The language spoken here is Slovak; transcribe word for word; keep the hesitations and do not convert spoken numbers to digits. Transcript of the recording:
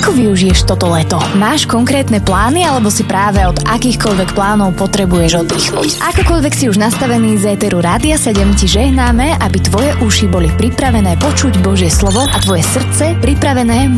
Ako využiješ toto leto? Máš konkrétne plány alebo si práve od akýchkoľvek plánov potrebuješ oddychnúť? Akokoľvek si už nastavený z éteru Rádia sedem ti žehnáme, aby tvoje uši boli pripravené počuť Božie slovo a tvoje srdce pripravené